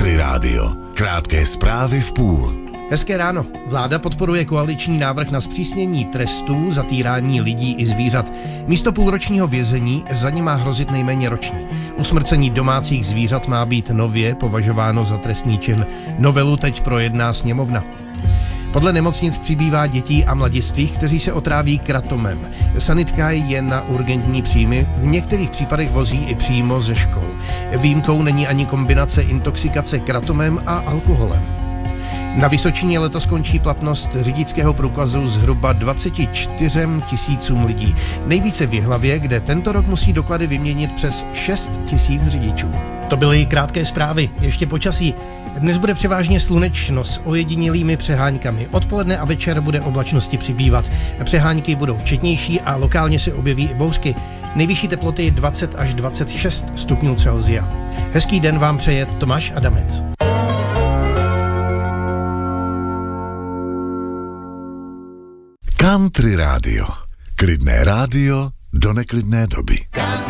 Country Rádio. Krátké zprávy v půl. Hezké ráno. Vláda podporuje koaliční návrh na zpřísnění trestů za týrání lidí i zvířat. Místo půlročního vězení za ně má hrozit nejméně roční. Usmrcení domácích zvířat má být nově považováno za trestný čin. Novelu teď projedná sněmovna. Podle nemocnic přibývá dětí a mladistvých, kteří se otráví kratomem. Sanitka je na urgentní příjmy, v některých případech vozí i přímo ze škol. Výjimkou není ani kombinace intoxikace kratomem a alkoholem. Na Vysočině letos končí platnost řidičského průkazu zhruba 24 000 lidí. Nejvíce v Jihlavě, kde tento rok musí doklady vyměnit přes 6 000 řidičů. To byly krátké zprávy. Ještě počasí. Dnes bude převážně slunečno s ojedinělými přeháňkami. Odpoledne a večer bude oblačnosti přibývat. Přeháňky budou četnější a lokálně se objeví i bouřky. Nejvyšší teploty 20 až 26 stupňů Celsia. Hezký den vám přeje Tomáš Adamec. Country Rádio. Klidné rádio do neklidné doby.